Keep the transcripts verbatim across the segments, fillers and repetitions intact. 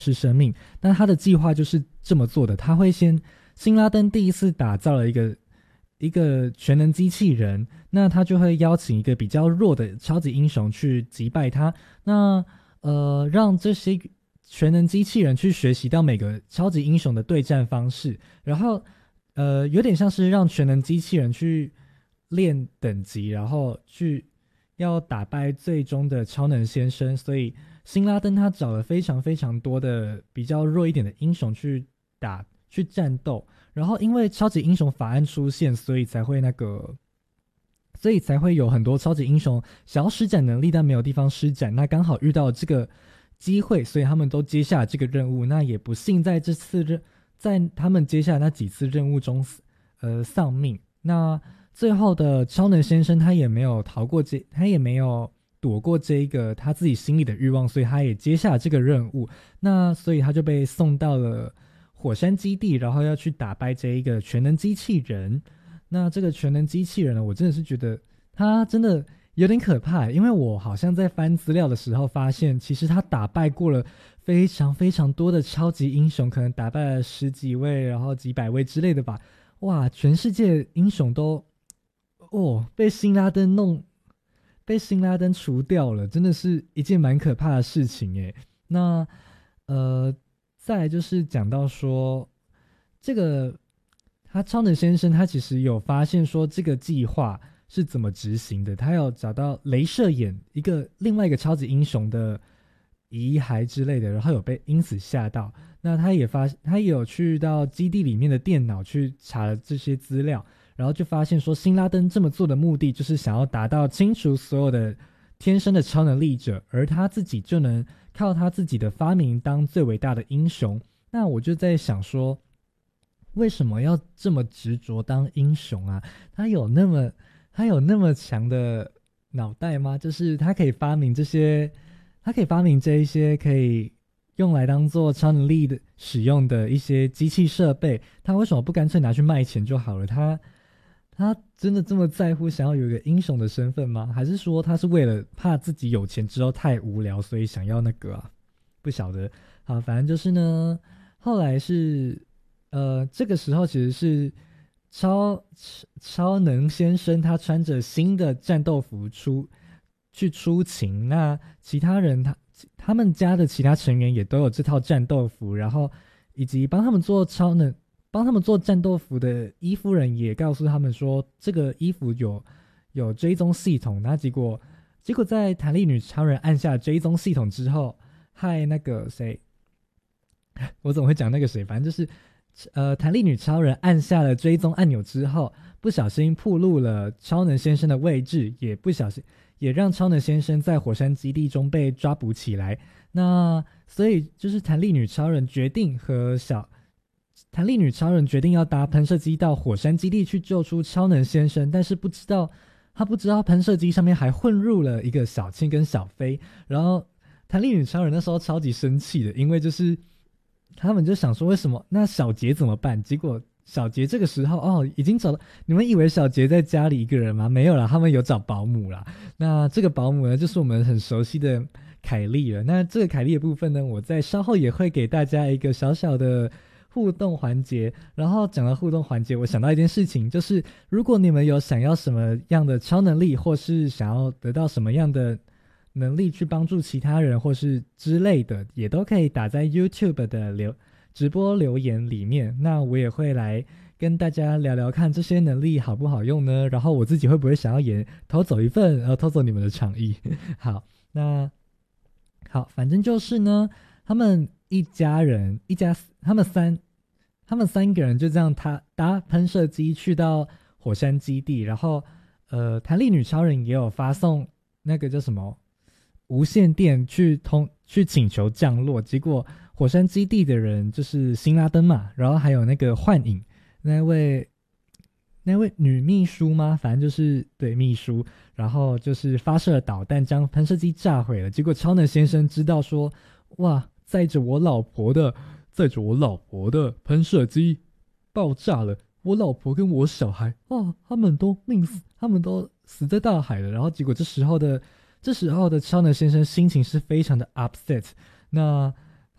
是生命。那他的计划就是这么做的，他会先辛拉登第一次打造了一个一个全能机器人，那他就会邀请一个比较弱的超级英雄去击败他，那呃让这些全能机器人去学习到每个超级英雄的对战方式，然后呃有点像是让全能机器人去练等级，然后去要打败最终的超能先生。所以辛拉登他找了非常非常多的比较弱一点的英雄去打去战斗，然后因为超级英雄法案出现，所以才会那个所以才会有很多超级英雄想要施展能力但没有地方施展，那刚好遇到这个机会，所以他们都接下了这个任务。那也不幸在这次任在他们接下来那几次任务中呃丧命。那最后的超能先生他也没有逃过这他也没有躲过这一个他自己心里的欲望，所以他也接下了这个任务。那所以他就被送到了火山基地，然后要去打败这一个全能机器人。那这个全能机器人呢，我真的是觉得他真的有点可怕，因为我好像在翻资料的时候发现，其实他打败过了非常非常多的超级英雄，可能打败了十几位然后几百位之类的吧。哇，全世界英雄都哦被辛拉登弄被辛拉登除掉了，真的是一件蛮可怕的事情耶。那呃再来就是讲到说这个他超能先生他其实有发现说这个计划是怎么执行的，他有找到镭射眼一个另外一个超级英雄的遗骸之类的，然后有被因此吓到。那他也发他也有去到基地里面的电脑去查了这些资料，然后就发现说辛拉登这么做的目的就是想要达到清除所有的天生的超能力者，而他自己就能靠他自己的发明当最伟大的英雄。那我就在想说，为什么要这么执着当英雄啊？他有那么他有那么强的脑袋吗？就是他可以发明这些，他可以发明这一些可以用来当做超能力的使用的一些机器设备，他为什么不干脆拿去卖钱就好了？他他真的这么在乎想要有一个英雄的身份吗？还是说他是为了怕自己有钱之后太无聊，所以想要那个啊？不晓得。好，反正就是呢，后来是呃，这个时候其实是超超能先生他穿着新的战斗服出去出勤，那其他人他他们家的其他成员也都有这套战斗服，然后以及帮他们做超能帮他们做战斗服的伊夫人也告诉他们说，这个衣服有有追踪系统。那结果结果在弹力女超人按下追踪系统之后，害那个谁，我怎么会讲那个谁？反正就是呃，弹力女超人按下了追踪按钮之后，不小心暴露了超能先生的位置，也不小心也让超能先生在火山基地中被抓捕起来。那所以就是弹力女超人决定和小弹力女超人决定要搭喷射机到火山基地去救出超能先生，但是不知道他不知道喷射机上面还混入了一个小青跟小飞，然后弹力女超人那时候超级生气的，因为就是他们就想说为什么那小杰怎么办？结果小杰这个时候哦已经找到，你们以为小杰在家里一个人吗？没有啦，他们有找保姆啦。那这个保姆呢，就是我们很熟悉的凯莉了。那这个凯莉的部分呢，我在稍后也会给大家一个小小的互动环节。然后讲到互动环节，我想到一件事情，就是如果你们有想要什么样的超能力，或是想要得到什么样的能力去帮助其他人或是之类的，也都可以打在 YouTube 的留直播留言里面。那我也会来跟大家聊聊看这些能力好不好用呢，然后我自己会不会想要也偷走一份，然后偷走你们的场域。好，那好，反正就是呢，他们一家人一家他们三他们三个人就这样他搭喷射机去到火山基地，然后呃弹力女超人也有发送那个叫什么无线电去通去请求降落，结果火山基地的人就是辛拉登嘛，然后还有那个幻影那位那位女秘书吗？反正就是对秘书，然后就是发射了导弹将喷射机炸毁了。结果超能先生知道说，哇，载着我老婆的载着我老婆的喷射机爆炸了，我老婆跟我小孩啊，他们都命死，他们都死在大海了。然后结果这时候的这时候的超能先生心情是非常的 upset， 那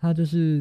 他就是